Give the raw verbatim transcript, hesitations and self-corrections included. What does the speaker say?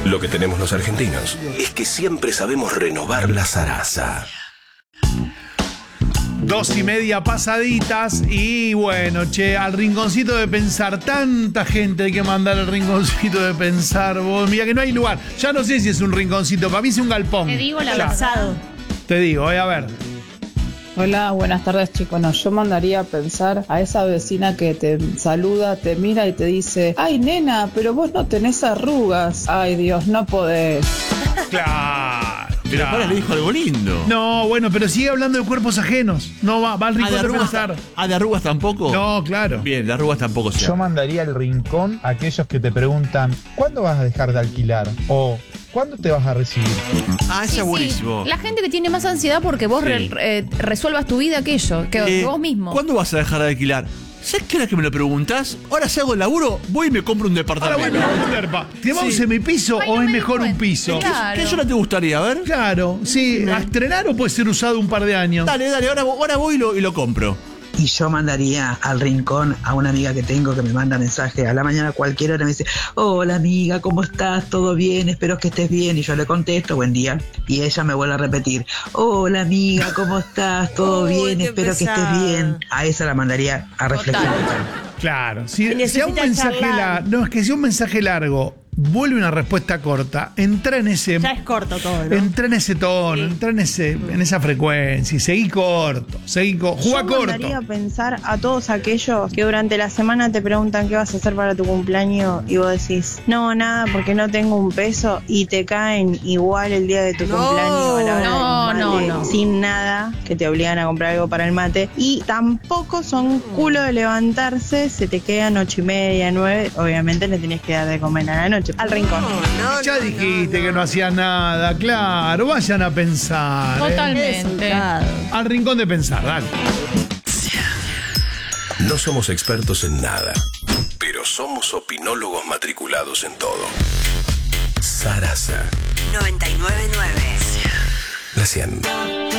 Lo que tenemos los argentinos es que siempre sabemos renovar la zaraza. Dos y media pasaditas y bueno, che, al rinconcito de pensar, tanta gente hay que mandar al rinconcito de pensar, vos, mira que no hay lugar, ya no sé si es un rinconcito, para mí es un galpón. Te digo la Ya. verdad. Te digo, eh, a ver. Hola, buenas tardes chicos. No, yo mandaría a pensar a esa vecina que te saluda, te mira y te dice: ay nena, pero vos no tenés arrugas. Ay Dios, no podés. Claro. Pero claro. para, le dijo algo lindo. No, bueno, pero sigue hablando de cuerpos ajenos. No va, va al Ah, rincón de de arrugas, pensar. ah, de arrugas tampoco. No, claro. Bien, de arrugas tampoco se Yo habla. mandaría al rincón a aquellos que te preguntan: ¿cuándo vas a dejar de alquilar? O ¿cuándo te vas a recibir? Ah, ese Sí, es sí. buenísimo. La gente que tiene más ansiedad porque vos Sí. re- eh, resuelvas tu vida aquello, que Eh, vos mismo. ¿Cuándo vas a dejar de alquilar? ¿Sabes qué hora que me lo preguntás? Ahora si hago el laburo, voy y me compro un Ahora departamento. bueno, Lerpa, ¿te va un Sí. semipiso Ay, o no es me di mejor un cuenta. piso? Claro. ¿Qué hora te gustaría? A ver. Claro, sí, ¿a estrenar o puede ser usado un par de años? Dale, dale, ahora, ahora voy y lo, y lo compro. Y yo mandaría al rincón a una amiga que tengo que me manda mensaje a la mañana a cualquier hora, me dice: hola amiga, ¿cómo estás? ¿Todo bien? Espero que estés bien. Y yo le contesto: buen día. Y ella me vuelve a repetir: hola amiga, ¿cómo estás? ¿Todo Uy, bien? qué Espero que estés pesada. bien. A esa la mandaría a reflexionar. Claro, si, Y si a un necesita mensaje charlar. largo, no, es que si a un mensaje largo vuelve una respuesta corta, entra en ese, Ya es corto todo, ¿no? entra en ese tono, Sí. entra en ese, en esa frecuencia y seguí corto, seguí corto, juega Yo corto. mandaría a pensar a todos aquellos que durante la semana te preguntan qué vas a hacer para tu cumpleaños y vos decís: no, nada, porque no tengo un peso, y te caen igual el día de tu No, cumpleaños a la hora no, del no, mate, no. sin nada, que te obligan a comprar algo para el mate, y tampoco son culo de levantarse, se te quedan ocho y media, nueve, obviamente le tenés que dar de comer a la noche. Al rincón. No, Ya no, dijiste no, que no hacías nada, claro, vayan a pensar. ¿eh? Totalmente. Resultado. Al rincón de pensar, dale. No somos expertos en nada, pero somos opinólogos matriculados en todo. Zaraza, noventa y nueve punto nueve. la cien.